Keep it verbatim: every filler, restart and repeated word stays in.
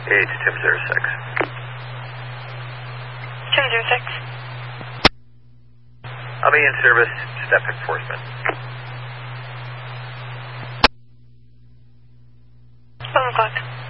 Eight to Tim zero six. Tim zero six. I'll be in service. Step enforcement. One o'clock.